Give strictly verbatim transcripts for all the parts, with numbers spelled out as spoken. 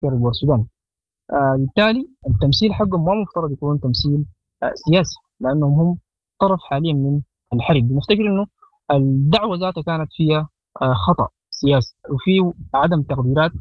معسكر بورسودان. آه بالتالي التمثيل حقهم ما مفترض يكون تمثيل آه سياسي، لأنهم هم طرف حاليا من الحرب. بنفتكر إنه الدعوة ذاتها كانت فيها آه خطأ سياسي، وفي عدم تقديرات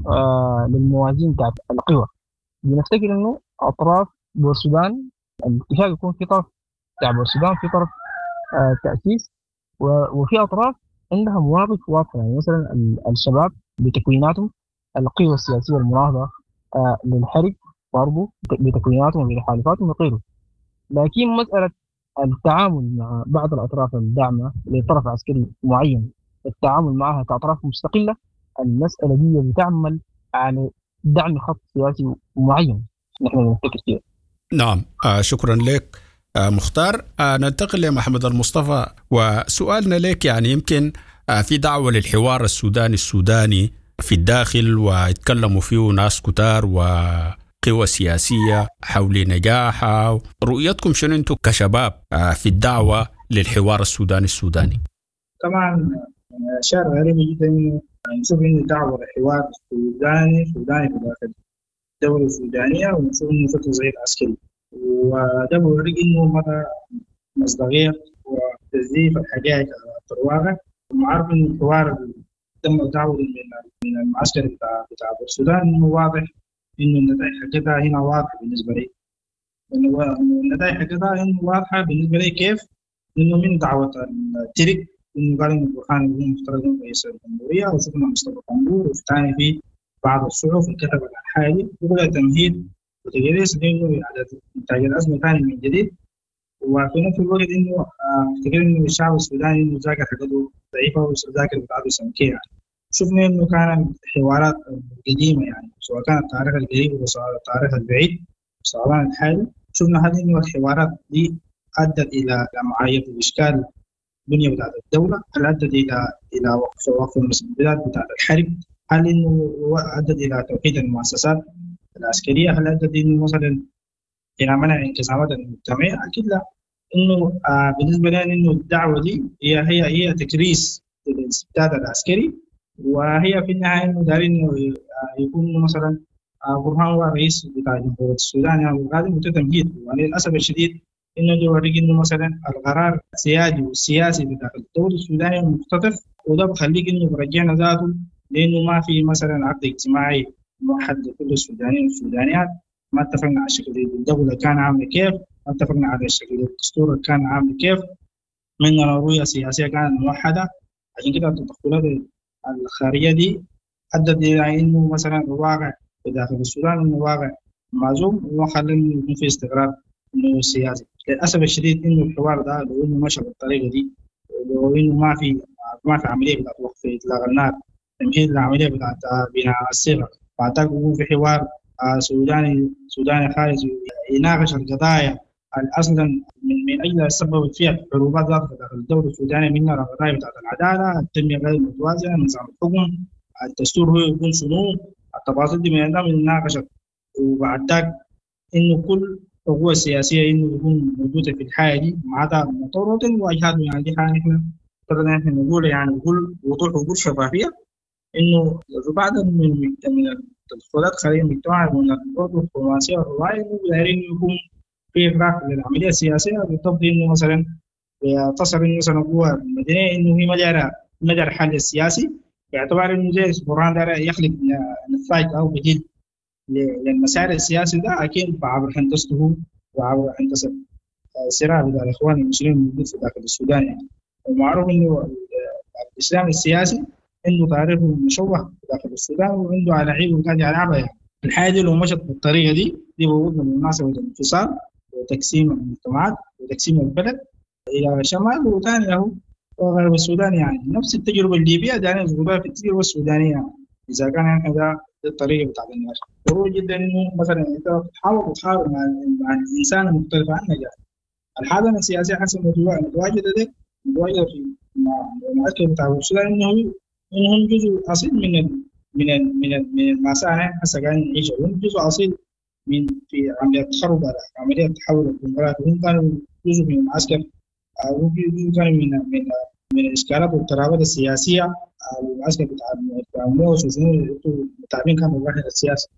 آه للموازين بتاعت القوى. بنفتكر إنه أطراف بورسودان الاتفاق يكون في طرف بتاع بورسودان، في طرف آه تأسيس، و- وفي أطراف عندها مواقف واضحة. يعني مثلا ال- الشباب بتكويناتهم، القوى السياسية المناهضة آه للحرب برضو بتكويناتهم وبتحالفاتهم وغيره. لكن مسألة التعامل مع بعض الأطراف الداعمة لطرف عسكري معين، التعامل معها كأطراف مستقلة، المسألة دي بتعمل على دعم خط سياسي معين نحن بنفتكر فيه. نعم، آه شكرا لك آه مختار. آه ننتقل لمحمد المصطفى، وسؤالنا لك يعني يمكن آه في دعوة للحوار السوداني السوداني في الداخل، ويتكلموا فيه ناس كتار وقوى سياسية حول نجاحها. رؤيتكم شنو انتم كشباب آه في الدعوة للحوار السوداني السوداني؟ طبعا شيء غريب جدا انه نشوف انه دعوه لحوار سوداني سوداني في داخل الدوله السودانيه، ونشوف انه في تصعيد عسكري، وده بيوريك انه مدى مصداقيه وتزييف الحقائق على الواقع. ومعروف انه الحوار تم دعوه من من المعسكر بتاع بتاع السودان، انه واضح انه النتائج حقتها هنا واضحه بالنسبه لي. إنه النتائج حقتها انه واضحه بالنسبه لي. كيف؟ انه من دعوه الترك انه قال انه برهان يكون مفترض انه رئيس الجمهوريه، وشفنا مصطفى قنبور وفتاني في بعض الصحف كتب عن الحالي، وبدا تمهيد وتجهيز انه اعاده انتاج الازمه ثاني من جديد. وفي نفس الوقت انه افتكر انه الشعب السوداني انه ذاكر حقته ضعيفه وذاكر بتاعته سمكيه. يعني شفنا انه كانت حوارات قديمه، يعني سواء كان التاريخ القريب او التاريخ البعيد سواء الحالي، شفنا هل انه الحوارات دي ادت الى معايير واشكال البنيه بتاعت الدوله؟ هل ادت الى الى وقف وقف المسؤوليات بتاعت الحرب؟ هل انه ادت الى توحيد المؤسسات العسكريه؟ هل ادت انه مثلا الى منع انقسامات المجتمعيه؟ اكيد لا. انه آه بالنسبه لنا انه الدعوه دي هي هي هي تكريس للاستبداد العسكري، وهي في النهايه انه دارين انه آه يكون مثلا آه برهان هو الرئيس بتاع جمهوريه السودان يعني القادم وتمهيد. وللاسف الشديد انه يوريك انه مثلا القرار السيادي والسياسي بتاع الدوله السودانيه مختطف، وده بخليك انه برجعنا ذاته لانه ما في مثلا عقد اجتماعي موحد لكل السودانيين والسودانيات. ما اتفقنا على شكل الدوله كان عامل كيف، ما اتفقنا على شكل الدستور كان عامل كيف، مننا رؤيه سياسيه كانت موحده. عشان كده التدخلات الخارجيه دي ادت الى انه مثلا الواقع في داخل السودان انه واقع معزوم، وخلى انه يكون في استقرار انه سياسي. للاسف الشديد انه الحوار ده لو انه مشى بالطريقه دي، لو انه ما في ما في عمليه بتاعت وقف اطلاق النار، تمهيد العمليه بتاعت بناء الصيغه، بعد يكون في حوار سوداني سوداني خارج يناقش القضايا اصلا من من اجل السبب فيها حروبات ذات داخل الدوله السودانيه، منها القضايا بتاعت العداله، التنميه غير المتوازنه، نظام الحكم، الدستور هو يكون شنو، التفاصيل دي من عندها من مناقشه. وبعد ذاك انه كل القوى السياسيه انه يكون موجوده في الحياه دي ما عدا مطورات واجهات. يعني دي حاجه احنا افترضنا احنا نقول يعني بكل وضوح وبكل شفافيه انه في بعض من من التدخلات خارج المجتمع من الضغوط الدبلوماسيه والروايه انه دايرين يكون في اغراق للعمليه السياسيه، بالضبط انه مثلا تصل مثلا القوى المدنيه انه هي مجال مجال الحل السياسي، باعتبار انه زي برهان داير يخلق نتائج او بديل للمسار السياسي ده، اكيد عبر هندسته وعبر هندسه الصراع بين الاخوان المسلمين الموجود في داخل السودان. يعني ومعروف انه الاسلام السياسي انه تاريخه مشوه داخل السودان، وعنده علاعيب وقاعد يلعبها. يعني الحياه دي لو مشت بالطريقه دي دي بوضنا بالمناسبه الانفصال وتقسيم المجتمعات وتقسيم البلد الى شمال وثاني اهو وغرب السودان. يعني نفس التجربه الليبيه دائما يذكروها في التجربه السودانيه. يعني اذا كان احنا ده الطريقه بتاعت الناس ضروري جدا انه مثلا انت تحاول تتحاور مع مع الانسان المختلف عنك. يعني الحاله السياسيه حسب متواجده دي متواجده في المعسكر بتاع السودان انه انهم جزء اصيل من ال من ال من ال من المأساة اللي هسه قاعدين نعيشها، وهم جزء اصيل من في عمليه تخرب عمليه تحول الديمقراطي، وهم كانوا جزء من المعسكر، او جزء كانوا من من من الاشكالات والترابط السياسيه. المعسكر بتاع بتاع موسى وشنو متابعين كانوا الواحد السياسي.